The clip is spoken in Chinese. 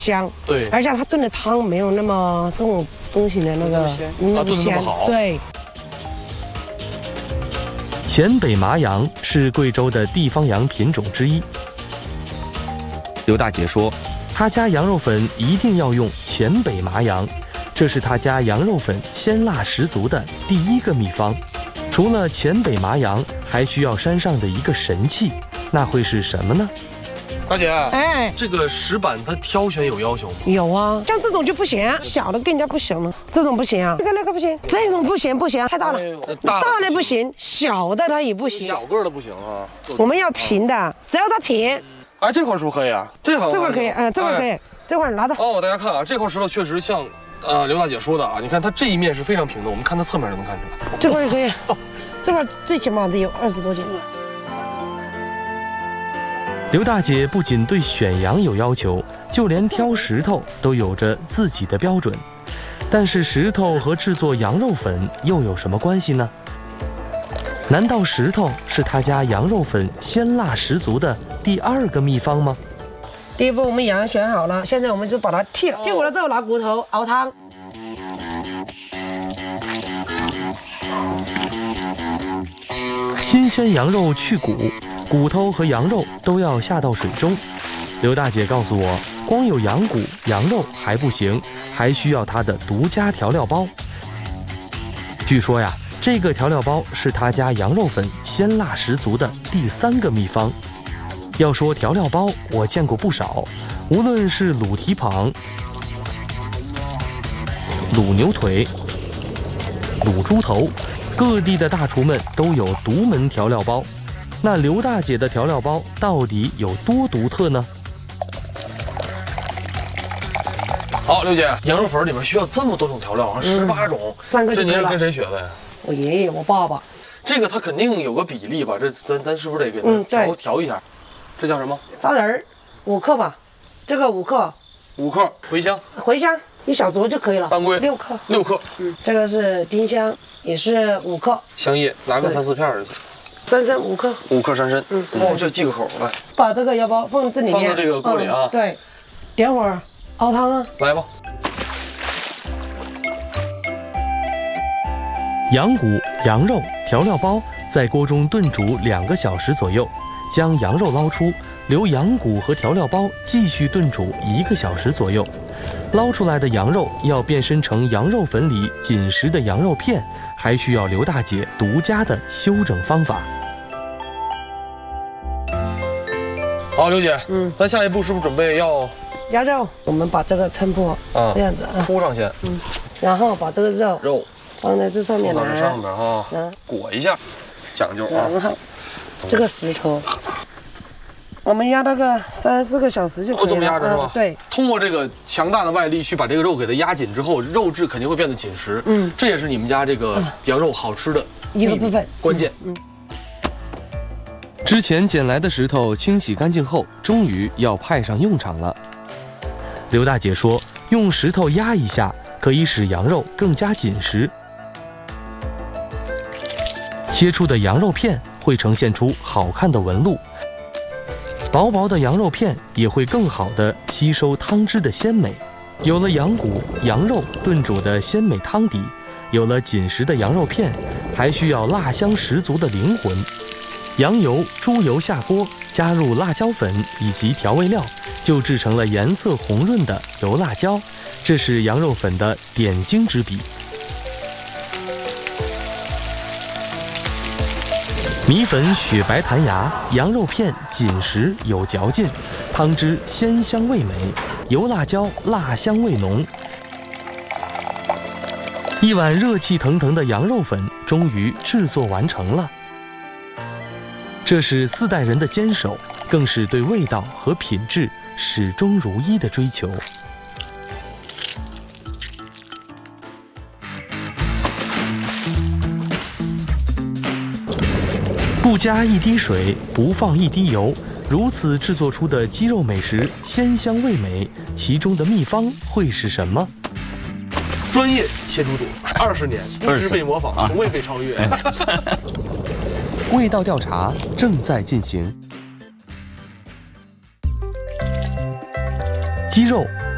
香。 对， 而且它炖的汤没有那么这种东西的那个炖的那么好。 对。 黔北麻羊是贵州的地方羊品种之一。刘大姐说，她家羊肉粉一定要用黔北麻羊，这是她家羊肉粉鲜辣十足的第一个秘方。除了黔北麻羊，还需要山上的一个神器，那会是什么呢？ 大姐， 哎， 这个石板它挑选有要求吗？ 有啊，像这种就不行，小的更加不行了，这种不行啊，那个不行，这种不行，太大了，大的不行，小的它也不行， 小个的不行啊。 我们要平的，只要它平。 哎，这块是不是可以啊？这块可以，这块可以，这块拿着。 哦，大家看啊，这块石头确实像刘大姐说的啊，你看它这一面是非常平的，我们看它侧面就能看出来。 这块也可以，这块最起码得有20多斤了。 刘大姐不仅对选羊有要求，就连挑石头都有着自己的标准。但是石头和制作羊肉粉又有什么关系呢？难道石头是她家羊肉粉鲜辣十足的第2个秘方吗？ 第一步我们羊选好了，现在我们就把它剔了，剔完了之后拿骨头熬汤。 新鲜羊肉去骨，骨头和羊肉都要下到水中。刘大姐告诉我，光有羊骨、羊肉还不行，还需要她的独家调料包。据说呀，这个调料包是她家羊肉粉鲜辣十足的第3个秘方。要说调料包，我见过不少，无论是卤蹄膀、卤牛腿、卤猪头，各地的大厨们都有独门调料包。那刘大姐的调料包到底有多独特呢？ 好，刘姐，羊肉粉里面需要这么多种调料，好像18种。 3个就可以了。 这您是跟谁学的呀？ 我爷爷，我爸爸。 这个它肯定有个比例吧？这咱是不是得给它调一下？这叫什么？ 砂仁儿，5克吧，这个5克。 5克茴香。 茴香1小撮就可以了。 当归 6克。 6克。 这个是丁香，也是5克。 香叶拿个3、4片就行。 山参5克。 5克山参。哦，这记个口来。 把这个腰包放这里面， 放到这个锅里啊。 对，点会儿熬汤啊。 来吧。 羊骨、羊肉、调料包在锅中炖煮2个小时左右，将羊肉捞出，留羊骨和调料包继续炖煮1个小时左右。捞出来的羊肉要变身成羊肉粉里紧实的羊肉片，还需要刘大姐独家的修整方法。 好，刘姐，咱下一步是不是准备要鸭肉？我们把这个抻破，这样子啊， 铺上先， 然后把这个肉放在这上面来， 放到这上面啊，裹一下，讲究啊。 然后这个石头，我们压那个3、4个小时就可以了。 这么压着是吧？ 对。 通过这个强大的外力去把这个肉给它压紧之后，肉质肯定会变得紧实。这也是你们家这个羊肉好吃的一个部分关键。 之前捡来的石头清洗干净后，终于要派上用场了。刘大姐说，用石头压一下，可以使羊肉更加紧实。切出的羊肉片会呈现出好看的纹路，薄薄的羊肉片也会更好地吸收汤汁的鲜美。有了羊骨、羊肉炖煮的鲜美汤底，有了紧实的羊肉片，还需要辣香十足的灵魂。羊油、猪油下锅，加入辣椒粉以及调味料，就制成了颜色红润的油辣椒，这是羊肉粉的点睛之笔。米粉雪白弹牙，羊肉片紧实有嚼劲，汤汁鲜香味美，油辣椒辣香味浓。一碗热气腾腾的羊肉粉终于制作完成了。这是4代人的坚守，更是对味道和品质始终如一的追求。不加一滴水，不放一滴油，如此制作出的鸡肉美食鲜香味美，其中的秘方会是什么？ 专业切猪肚，20年一直被模仿，从未被超越。 味道调查正在进行。鸡肉